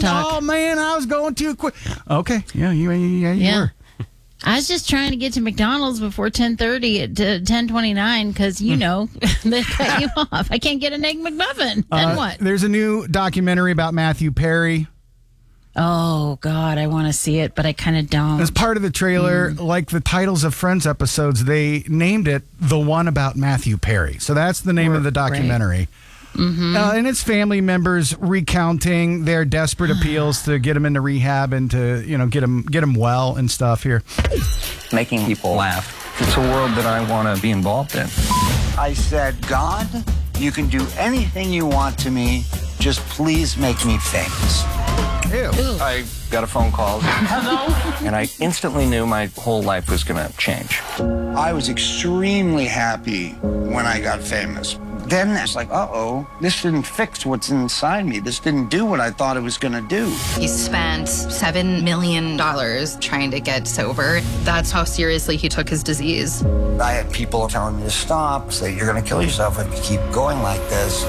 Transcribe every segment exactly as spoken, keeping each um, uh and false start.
talk. Oh, man, I was going too quick. Okay. Yeah, you, yeah, you Yeah. were. I was just trying to get to McDonald's before ten thirty at uh, ten twenty-nine because, you know, they cut you off. I can't get an Egg McMuffin. Then Uh, what? There's a new documentary about Matthew Perry. Oh, God, I want to see it, but I kind of don't. As part of the trailer, like the titles of Friends episodes, they named it The One About Matthew Perry. So that's the name of the documentary. Mm-hmm. Uh, and it's family members recounting their desperate appeals to get him into rehab and to, you know, get him get him well and stuff here. Making people laugh. It's a world that I want to be involved in. I said, God, you can do anything you want to me. Just please make me famous. Ew. I got a phone call. Hello? And I instantly knew my whole life was going to change. I was extremely happy when I got famous. Then it's like, uh-oh, this didn't fix what's inside me. This didn't do what I thought it was going to do. He spent seven million dollars trying to get sober. That's how seriously he took his disease. I had people telling me to stop, say, you're going to kill yourself if you keep going like this.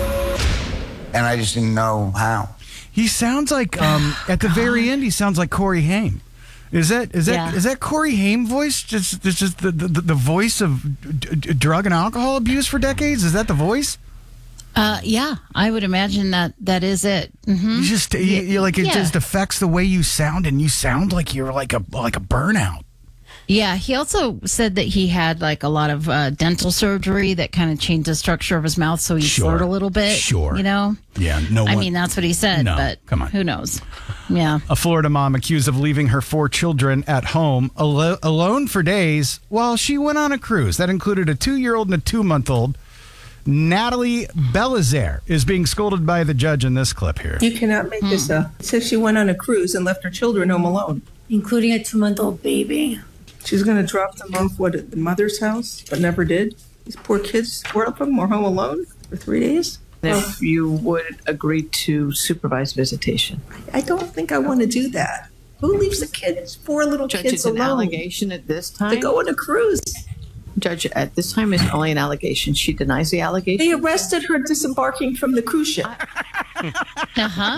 And I just didn't know how. He sounds like, um, at the very end, he sounds like Corey Haim. Is that is that Yeah. is that Corey Haim voice? Just just, just the, the the voice of d- d- drug and alcohol abuse for decades? Is that the voice? Uh, yeah, I would imagine that that is it. Mm-hmm. You just you, you like it Yeah. just affects the way you sound, and you sound like you're like a like a burnout. Yeah, he also said that he had like a lot of uh, dental surgery that kind of changed the structure of his mouth, so he Sure. slurred a little bit. Sure. You know? Yeah, no I one. mean, that's what he said, No, but come on. who knows? Yeah. A Florida mom accused of leaving her four children at home alo- alone for days while she went on a cruise. That included a two-year-old and a two-month-old. Natalie Belizaire is being scolded by the judge in this clip here. You cannot make this up. It says she went on a cruise and left her children home alone. Including a two-month-old baby. She's going to drop them off, what, at the mother's house, but never did. These poor kids, four of them, were home alone for three days. If you would agree to supervised visitation. I don't think I want to do that. Who leaves the kids, four little Judge, kids it's an alone allegation at this to time. go on a cruise? Judge, at this time it's only an allegation. She denies the allegation. They arrested her disembarking from the cruise ship. Uh huh.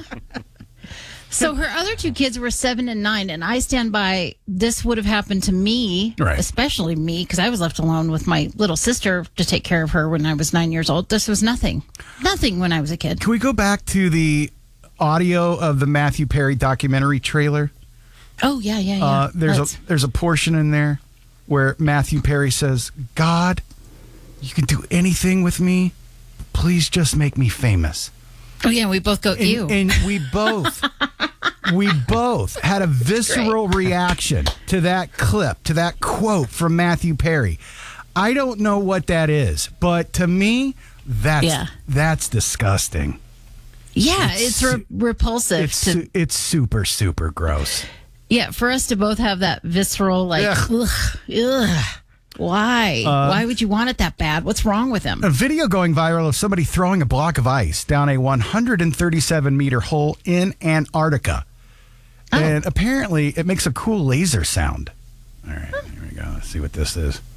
So her other two kids were seven and nine, and I stand by this would have happened to me, Right. especially me, because I was left alone with my little sister to take care of her when I was nine years old. This was nothing. Nothing when I was a kid. Can we go back to the audio of the Matthew Perry documentary trailer? Oh, yeah, yeah, yeah. Uh, there's Let's- a there's a portion in there where Matthew Perry says, "God, you can do anything with me. Please just make me famous." Oh, yeah, we both go, And, ew. and we both we both had a visceral reaction to that clip, to that quote from Matthew Perry. I don't know what that is, but to me, that's Yeah. that's disgusting. yeah, it's it's, re- repulsive. It's to, su- it's super super gross. yeah, for us to both have that visceral, like, Ugh. ugh, ugh. Why? Uh, Why would you want it that bad? What's wrong with him? A video going viral of somebody throwing a block of ice down a one hundred thirty-seven meter hole in Antarctica. Oh. And apparently it makes a cool laser sound. All right, here we go. Let's see what this is.